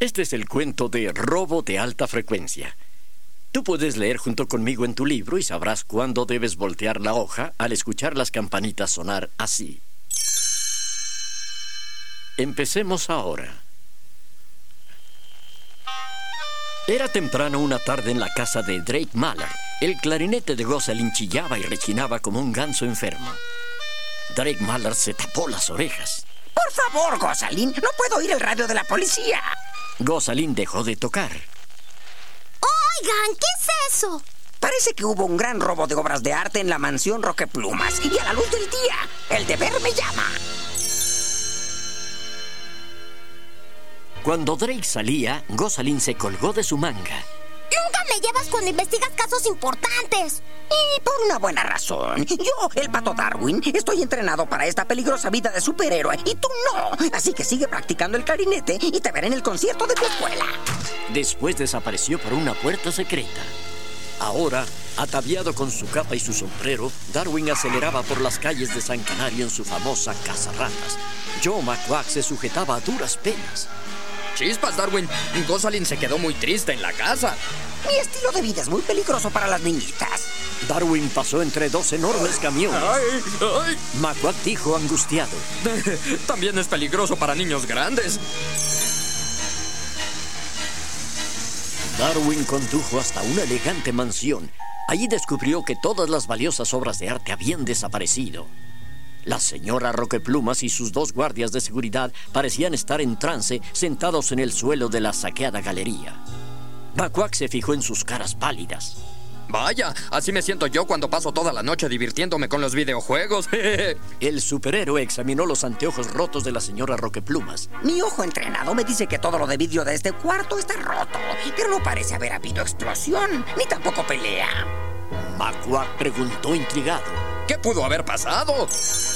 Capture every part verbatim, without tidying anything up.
Este es el cuento de Robo de Alta Frecuencia. Tú puedes leer junto conmigo en tu libro y sabrás cuándo debes voltear la hoja al escuchar las campanitas sonar así. Empecemos ahora. Era temprano una tarde en la casa de Drake Mallard. El clarinete de Gosalyn chillaba y rechinaba como un ganso enfermo. Drake Mallard se tapó las orejas. Por favor, Gosalyn, no puedo oír el radio de la policía. Gosalyn dejó de tocar. Oigan, ¿qué es eso? Parece que hubo un gran robo de obras de arte en la mansión Roqueplumas. Y a la luz del día, el deber me llama. Cuando Drake salía, Gosalyn se colgó de su manga. Nunca me llevas cuando investigas casos importantes. Y por una buena razón. Yo, el Pato Darwin, estoy entrenado para esta peligrosa vida de superhéroe y tú no. Así que sigue practicando el clarinete y te veré en el concierto de tu escuela. Después desapareció por una puerta secreta. Ahora, ataviado con su capa y su sombrero, Darwin aceleraba por las calles de San Canario en su famosa cazarratas. Joe McQuack se sujetaba a duras penas. Chispas, Darwin. Gosalyn se quedó muy triste en la casa. Mi estilo de vida es muy peligroso para las niñitas. Darwin pasó entre dos enormes camiones. ¡Ay! ¡Ay! McQuack dijo angustiado. También es peligroso para niños grandes. Darwin condujo hasta una elegante mansión. Allí descubrió que todas las valiosas obras de arte habían desaparecido. La señora Roqueplumas y sus dos guardias de seguridad parecían estar en trance, sentados en el suelo de la saqueada galería. McQuack se fijó en sus caras pálidas. Vaya, así me siento yo cuando paso toda la noche divirtiéndome con los videojuegos. El superhéroe examinó los anteojos rotos de la señora Roqueplumas. Mi ojo entrenado me dice que todo lo de vidrio de este cuarto está roto, pero no parece haber habido explosión, ni tampoco pelea. McQuack preguntó intrigado. ¿Qué pudo haber pasado?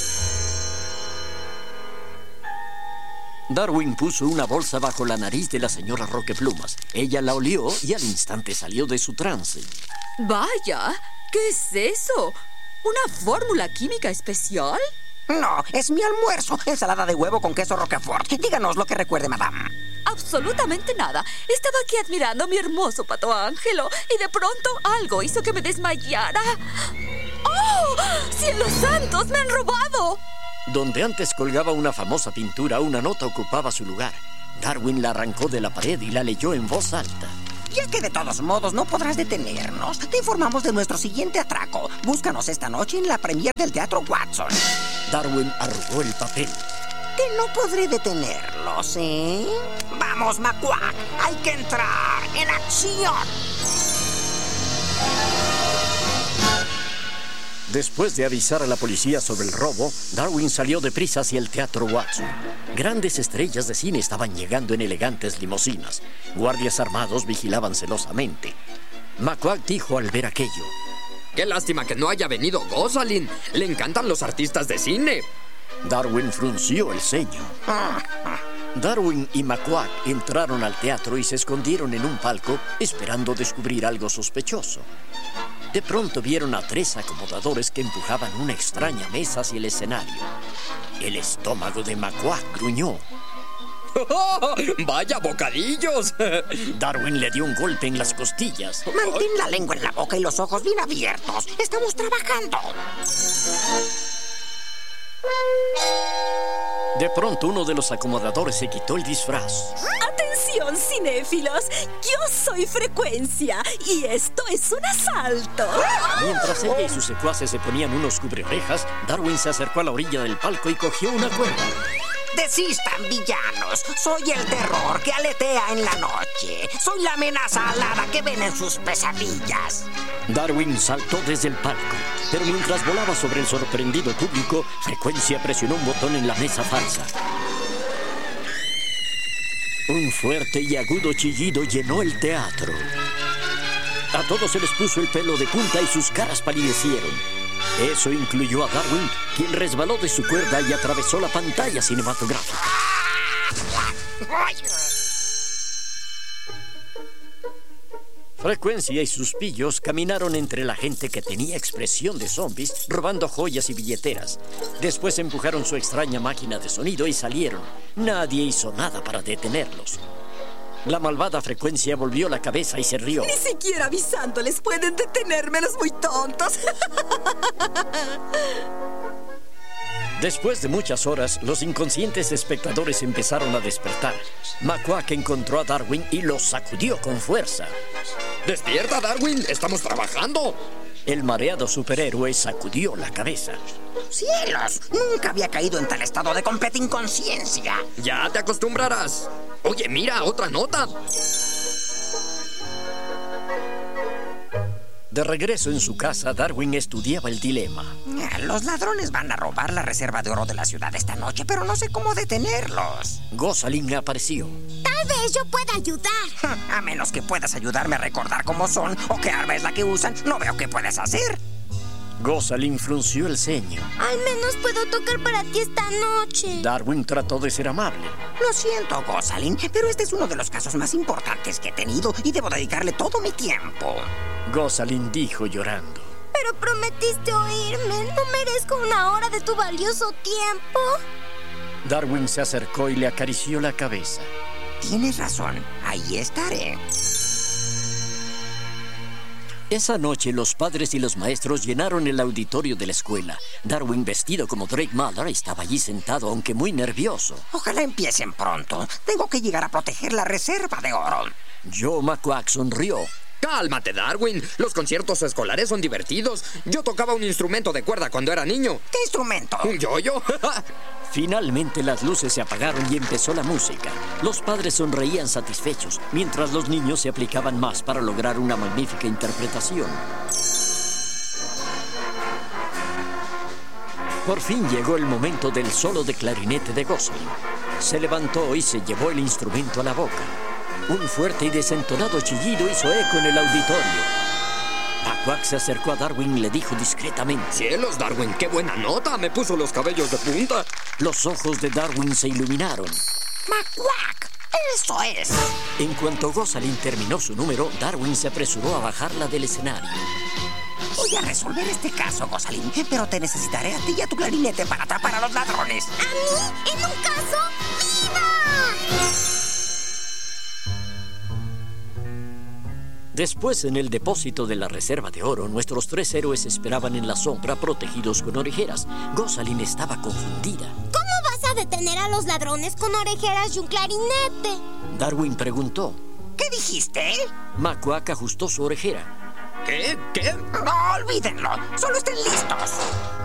Darwin puso una bolsa bajo la nariz de la señora Roqueplumas. Ella la olió y al instante salió de su trance. Vaya, ¿qué es eso? ¿Una fórmula química especial? No, es mi almuerzo. Ensalada de huevo con queso Roquefort. Díganos lo que recuerde, madame. Absolutamente nada. Estaba aquí admirando a mi hermoso pato Ángelo y de pronto algo hizo que me desmayara. ¡Oh! ¡Cielos santos! ¡Me han robado! Donde antes colgaba una famosa pintura, una nota ocupaba su lugar. Darwin la arrancó de la pared y la leyó en voz alta. Ya que de todos modos no podrás detenernos, te informamos de nuestro siguiente atraco. Búscanos esta noche en la premier del Teatro Watson. Darwin arrugó el papel. Que no podré detenerlos, ¿eh? ¡Vamos, McQuack! ¡Hay que entrar en acción! Después de avisar a la policía sobre el robo, Darwin salió deprisa hacia el Teatro Watson. Grandes estrellas de cine estaban llegando en elegantes limusinas. Guardias armados vigilaban celosamente. McQuack dijo al ver aquello. ¡Qué lástima que no haya venido Gosalyn! ¡Le encantan los artistas de cine! Darwin frunció el ceño. Darwin y McQuack entraron al teatro y se escondieron en un palco esperando descubrir algo sospechoso. De pronto vieron a tres acomodadores que empujaban una extraña mesa hacia el escenario. El estómago de McQuack gruñó. ¡Oh, ¡vaya bocadillos! Darwin le dio un golpe en las costillas. Mantén la lengua en la boca y los ojos bien abiertos. Estamos trabajando. De pronto uno de los acomodadores se quitó el disfraz. ¡Atención, cinéfilos! Yo soy Frecuencia y esto es un asalto. Mientras ella y sus secuaces se ponían unos cubreorejas, Darwin se acercó a la orilla del palco y cogió una cuerda. Desistan, villanos. Soy el terror que aletea en la noche. Soy la amenaza alada que ven en sus pesadillas. Darwin saltó desde el palco, pero mientras volaba sobre el sorprendido público, Frecuencia presionó un botón en la mesa falsa. Un fuerte y agudo chillido llenó el teatro. A todos se les puso el pelo de punta y sus caras palidecieron. Eso incluyó a Darwin, quien resbaló de su cuerda y atravesó la pantalla cinematográfica. Frecuencia y sus pillos caminaron entre la gente que tenía expresión de zombies, robando joyas y billeteras. Después empujaron su extraña máquina de sonido y salieron. Nadie hizo nada para detenerlos. La malvada Frecuencia volvió la cabeza y se rió. Ni siquiera avisándoles pueden detenerme los muy tontos. Después de muchas horas, los inconscientes espectadores empezaron a despertar. McQuack encontró a Darwin y lo sacudió con fuerza. ¡Despierta, Darwin! ¡Estamos trabajando! El mareado superhéroe sacudió la cabeza. ¡Cielos! Nunca había caído en tal estado de completa inconsciencia. Ya te acostumbrarás. Oye, mira, otra nota. De regreso en su casa, Darwin estudiaba el dilema. Los ladrones van a robar la reserva de oro de la ciudad esta noche, pero no sé cómo detenerlos. Gosalyn apareció. Tal vez yo pueda ayudar. A menos que puedas ayudarme a recordar cómo son o qué arma es la que usan, no veo qué puedes hacer. Gosalyn frunció el ceño. Al menos puedo tocar para ti esta noche. Darwin trató de ser amable. Lo siento, Gosalyn, pero este es uno de los casos más importantes que he tenido y debo dedicarle todo mi tiempo. Gosalyn dijo llorando. Pero prometiste oírme. No merezco una hora de tu valioso tiempo. Darwin se acercó y le acarició la cabeza. Tienes razón. Ahí estaré. Esa noche los padres y los maestros llenaron el auditorio de la escuela. Darwin, vestido como Drake Malloy, estaba allí sentado, aunque muy nervioso. Ojalá empiecen pronto. Tengo que llegar a proteger la reserva de oro. Joe McQuack sonrió. Cálmate, Darwin. Los conciertos escolares son divertidos. Yo tocaba un instrumento de cuerda cuando era niño. ¿Qué instrumento? ¿Un yoyo? Finalmente las luces se apagaron y empezó la música. Los padres sonreían satisfechos, mientras los niños se aplicaban más para lograr una magnífica interpretación. Por fin llegó el momento del solo de clarinete de Gosalyn. Se levantó y se llevó el instrumento a la boca. Un fuerte y desentonado chillido hizo eco en el auditorio. McQuack se acercó a Darwin y le dijo discretamente: ¡Cielos, Darwin! ¡Qué buena nota! Me puso los cabellos de punta. Los ojos de Darwin se iluminaron. ¡McQuack! ¡Eso es! En cuanto Gosalyn terminó su número, Darwin se apresuró a bajarla del escenario. Voy a resolver este caso, Gosalyn, pero te necesitaré a ti y a tu clarinete para atrapar a los ladrones. ¿A mí? ¿En un caso? ¡Viva! Después, en el depósito de la reserva de oro, nuestros tres héroes esperaban en la sombra, protegidos con orejeras. Gosalyn estaba confundida. ¿Cómo vas a detener a los ladrones con orejeras y un clarinete? Darwin preguntó. ¿Qué dijiste? McQuack ajustó su orejera. ¿Qué? ¿Qué? No, olvídenlo. Solo estén listos.